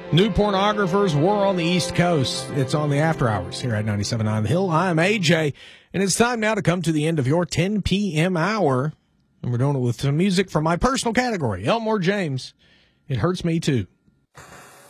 New Pornographers War on the East Coast. It's on the After Hours here at 97.9 The Hill. I'm AJ, and it's time now to come to the end of your 10 p.m. hour. And we're doing it with some music from my personal category, Elmore James. It Hurts Me Too.